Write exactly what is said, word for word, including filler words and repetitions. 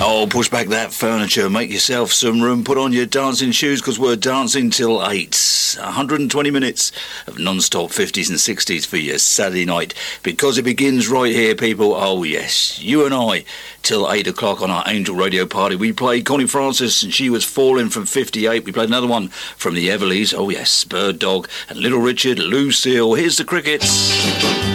Oh, push back that furniture, make yourself some room, put on your dancing shoes, because we're dancing till eight. one hundred twenty minutes of non-stop fifties and sixties for your Saturday night, because it begins right here, people. Oh, yes, you and I, till eight o'clock on our Angel Radio Party. We played Connie Francis, and She Was Falling from fifty-eight. We played another one from the Everleys. Oh, yes, Bird Dog and Little Richard, Lucille. Here's the Crickets.